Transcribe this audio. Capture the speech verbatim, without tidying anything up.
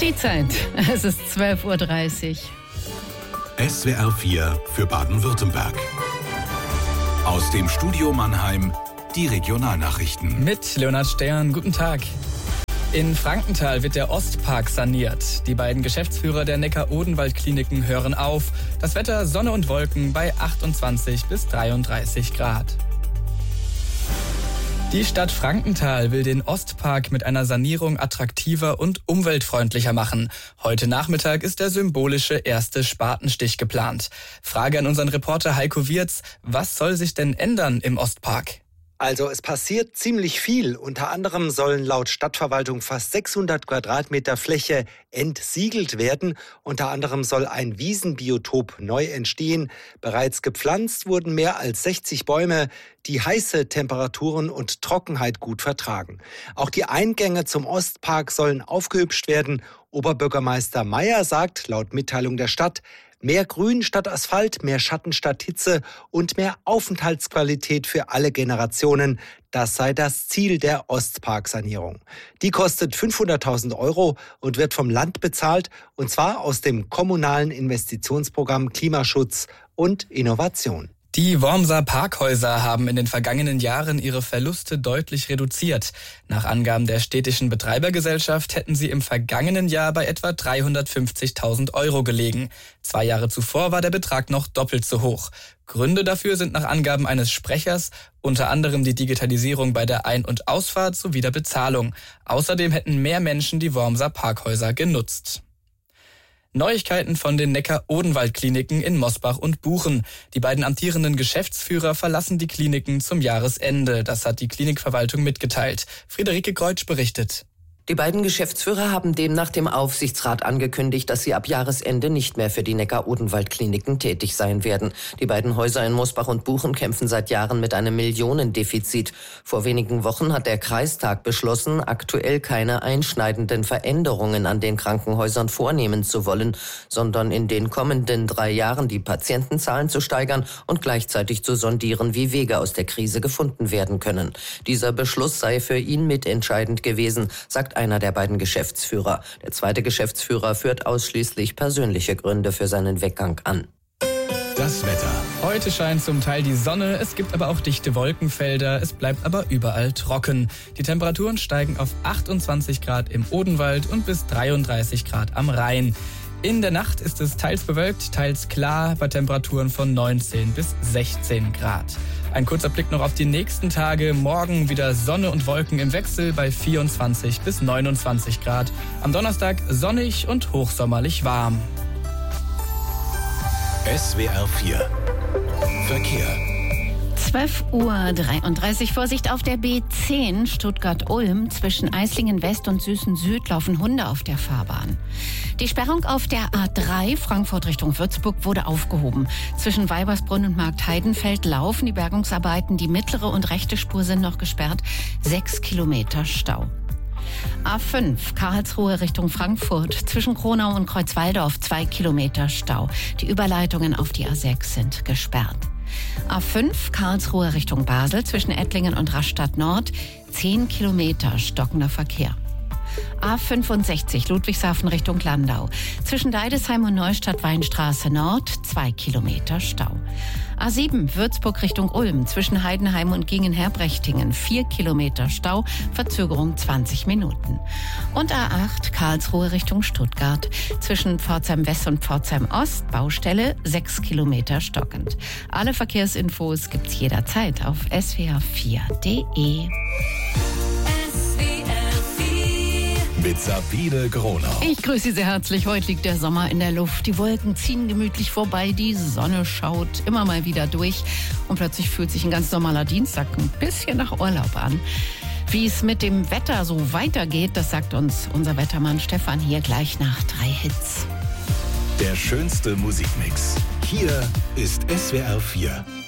Die Zeit, es ist zwölf Uhr dreißig. S W R vier für Baden-Württemberg. Aus dem Studio Mannheim die Regionalnachrichten. Mit Leonhard Stern, guten Tag. In Frankenthal wird der Ostpark saniert. Die beiden Geschäftsführer der Neckar-Odenwald-Kliniken hören auf. Das Wetter Sonne und Wolken bei achtundzwanzig bis dreiunddreißig Grad. Die Stadt Frankenthal will den Ostpark mit einer Sanierung attraktiver und umweltfreundlicher machen. Heute Nachmittag ist der symbolische erste Spatenstich geplant. Frage an unseren Reporter Heiko Wirz: Was soll sich denn ändern im Ostpark? Also es passiert ziemlich viel. Unter anderem sollen laut Stadtverwaltung fast sechshundert Quadratmeter Fläche entsiegelt werden. Unter anderem soll ein Wiesenbiotop neu entstehen. Bereits gepflanzt wurden mehr als sechzig Bäume, die heiße Temperaturen und Trockenheit gut vertragen. Auch die Eingänge zum Ostpark sollen aufgehübscht werden. Oberbürgermeister Meyer sagt laut Mitteilung der Stadt: Mehr Grün statt Asphalt, mehr Schatten statt Hitze und mehr Aufenthaltsqualität für alle Generationen. Das sei das Ziel der Ostpark-Sanierung. Die kostet fünfhunderttausend Euro und wird vom Land bezahlt, und zwar aus dem kommunalen Investitionsprogramm Klimaschutz und Innovation. Die Wormser Parkhäuser haben in den vergangenen Jahren ihre Verluste deutlich reduziert. Nach Angaben der städtischen Betreibergesellschaft hätten sie im vergangenen Jahr bei etwa dreihundertfünfzigtausend Euro gelegen. Zwei Jahre zuvor war der Betrag noch doppelt so hoch. Gründe dafür sind nach Angaben eines Sprechers unter anderem die Digitalisierung bei der Ein- und Ausfahrt sowie der Bezahlung. Außerdem hätten mehr Menschen die Wormser Parkhäuser genutzt. Neuigkeiten von den Neckar-Odenwald-Kliniken in Mosbach und Buchen. Die beiden amtierenden Geschäftsführer verlassen die Kliniken zum Jahresende. Das hat die Klinikverwaltung mitgeteilt. Friederike Kreutsch berichtet. Die beiden Geschäftsführer haben demnach dem Aufsichtsrat angekündigt, dass sie ab Jahresende nicht mehr für die Neckar-Odenwald-Kliniken tätig sein werden. Die beiden Häuser in Mosbach und Buchen kämpfen seit Jahren mit einem Millionendefizit. Vor wenigen Wochen hat der Kreistag beschlossen, aktuell keine einschneidenden Veränderungen an den Krankenhäusern vornehmen zu wollen, sondern in den kommenden drei Jahren die Patientenzahlen zu steigern und gleichzeitig zu sondieren, wie Wege aus der Krise gefunden werden können. Dieser Beschluss sei für ihn mitentscheidend gewesen, sagt einer der beiden Geschäftsführer. Der zweite Geschäftsführer führt ausschließlich persönliche Gründe für seinen Weggang an. Das Wetter. Heute scheint zum Teil die Sonne, es gibt aber auch dichte Wolkenfelder, es bleibt aber überall trocken. Die Temperaturen steigen auf achtundzwanzig Grad im Odenwald und bis dreiunddreißig Grad am Rhein. In der Nacht ist es teils bewölkt, teils klar, bei Temperaturen von neunzehn bis sechzehn Grad. Ein kurzer Blick noch auf die nächsten Tage. Morgen wieder Sonne und Wolken im Wechsel bei vierundzwanzig bis neunundzwanzig Grad. Am Donnerstag sonnig und hochsommerlich warm. S W R vier Verkehr. zwölf Uhr dreiunddreißig. Vorsicht auf der B zehn Stuttgart-Ulm. Zwischen Eislingen West und Süßen Süd laufen Hunde auf der Fahrbahn. Die Sperrung auf der A drei Frankfurt Richtung Würzburg wurde aufgehoben. Zwischen Weibersbrunn und Markt-Heidenfeld laufen die Bergungsarbeiten. Die mittlere und rechte Spur sind noch gesperrt. Sechs Kilometer Stau. A fünf Karlsruhe Richtung Frankfurt. Zwischen Kronau und Kreuzwaldorf zwei Kilometer Stau. Die Überleitungen auf die A sechs sind gesperrt. A fünf Karlsruhe Richtung Basel. Zwischen Ettlingen und Rastatt Nord zehn Kilometer stockender Verkehr. A fünfundsechzig Ludwigshafen Richtung Landau. Zwischen Deidesheim und Neustadt-Weinstraße Nord zwei Kilometer Stau. A sieben Würzburg Richtung Ulm. Zwischen Heidenheim und Gingen-Herbrechtingen vier Kilometer Stau, Verzögerung zwanzig Minuten. Und A acht Karlsruhe Richtung Stuttgart. Zwischen Pforzheim West und Pforzheim Ost Baustelle sechs Kilometer stockend. Alle Verkehrsinfos gibt's jederzeit auf s w r vier punkt d e. Mit Sabine Gronau. Ich grüße Sie sehr herzlich. Heute liegt der Sommer in der Luft. Die Wolken ziehen gemütlich vorbei. Die Sonne schaut immer mal wieder durch. Und plötzlich fühlt sich ein ganz normaler Dienstag ein bisschen nach Urlaub an. Wie es mit dem Wetter so weitergeht, das sagt uns unser Wettermann Stefan hier gleich nach drei Hits. Der schönste Musikmix. Hier ist S W R vier.